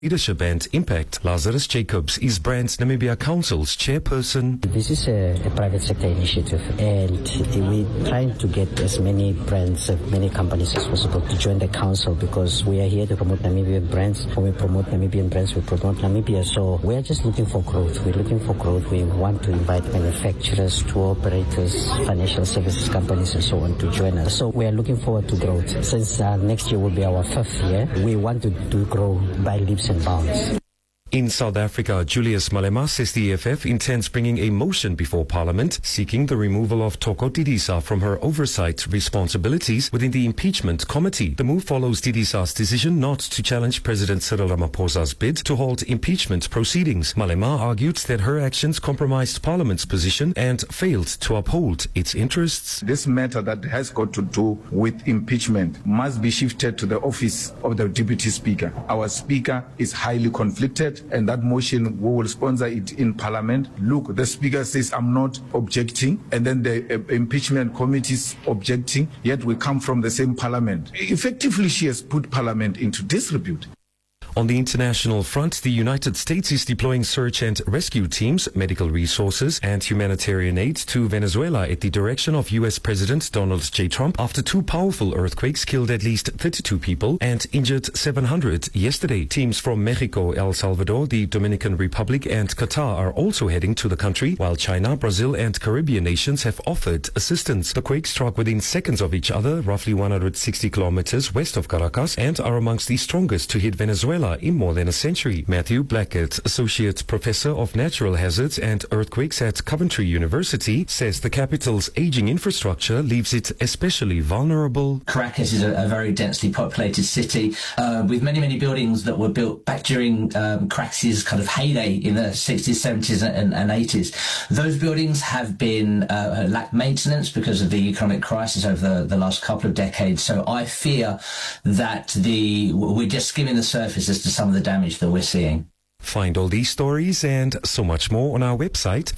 Leadership and Impact. Lazarus Jacobs is Brands Namibia Council's chairperson. This is a private sector initiative, and we're trying to get as many brands, many companies as possible to join the council, because we are here to promote Namibian brands. When we promote Namibian brands, we promote Namibia. So we are just looking for growth. We're looking for growth. We want to invite manufacturers, tour operators, financial services companies, and so on to join us. So we are looking forward to growth. Since next year will be our 5th year, we want to grow by leaps and bounds. In South Africa, Julius Malema says the EFF intends bringing a motion before Parliament seeking the removal of Thoko Didisa from her oversight responsibilities within the impeachment committee. The move follows Didisa's decision not to challenge President Cyril Ramaphosa's bid to halt impeachment proceedings. Malema argued that her actions compromised Parliament's position and failed to uphold its interests. This matter that has got to do with impeachment must be shifted to the office of the Deputy Speaker. Our Speaker is highly conflicted, and that motion, we will sponsor it in Parliament. Look, the Speaker says I'm not objecting, and then the impeachment committee is objecting, yet we come from the same Parliament. Effectively, she has put Parliament into disrepute. On the international front, the United States is deploying search and rescue teams, medical resources, and humanitarian aid to Venezuela at the direction of U.S. President Donald J. Trump after 2 powerful earthquakes killed at least 32 people and injured 700 yesterday. Teams from Mexico, El Salvador, the Dominican Republic, and Qatar are also heading to the country, while China, Brazil, and Caribbean nations have offered assistance. The quakes struck within seconds of each other, roughly 160 kilometers west of Caracas, and are amongst the strongest to hit Venezuela in more than a century. Matthew Blackett, Associate Professor of Natural Hazards and Earthquakes at Coventry University, says the capital's aging infrastructure leaves it especially vulnerable. Caracas is a very densely populated city with many buildings that were built back during Caracas' kind of heyday in the 60s, 70s and 80s. Those buildings have been lacked maintenance because of the economic crisis over the last couple of decades. So I fear that we're just skimming the surface as to some of the damage that we're seeing. Find all these stories and so much more on our website,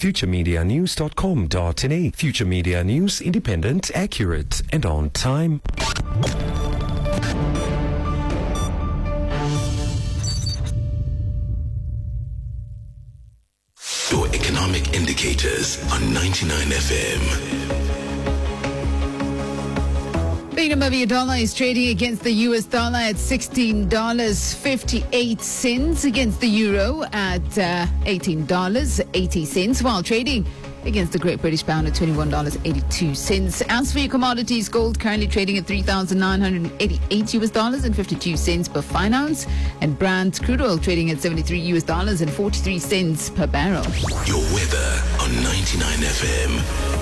futuremedianews.com.na. Future Media News, independent, accurate, and on time. Your economic indicators on 99 FM. The Namibia dollar is trading against the US dollar at $16.58, against the euro at $18.80, while trading against the Great British Pound at $21.82. As for your commodities, gold currently trading at $3,988 and 52 cents per fine ounce, and Brent crude oil trading at $73 and 43 cents per barrel. Your weather on 99 FM.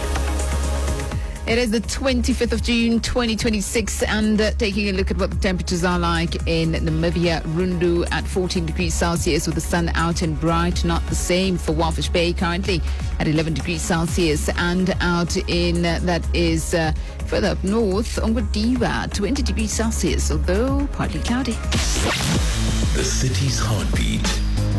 It is the 25th of June, 2026, and taking a look at what the temperatures are like in Namibia, Rundu at 14 degrees Celsius with the sun out and bright. Not the same for Wafish Bay, currently at 11 degrees Celsius, and out in, that is further up north, Ongwediva, 20 degrees Celsius, although partly cloudy. The city's heartbeat.